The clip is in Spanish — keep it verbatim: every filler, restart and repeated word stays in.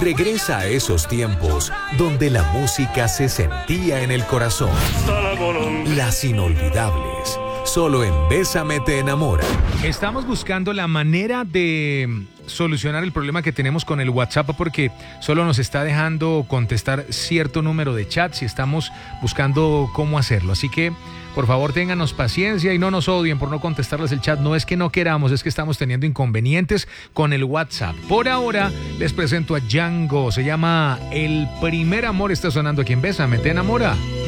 Regresa a esos tiempos donde la música se sentía en el corazón. Las inolvidables. Solo en Bésame te enamora. Estamos buscando la manera de solucionar el problema que tenemos con el WhatsApp porque solo nos está dejando contestar cierto número de chats y estamos buscando cómo hacerlo. Así que, por favor, ténganos paciencia y no nos odien por no contestarles el chat. No es que no queramos, es que estamos teniendo inconvenientes con el WhatsApp. Por ahora, les presento a Django. Se llama El Primer Amor. Está sonando aquí en Bésame te enamora.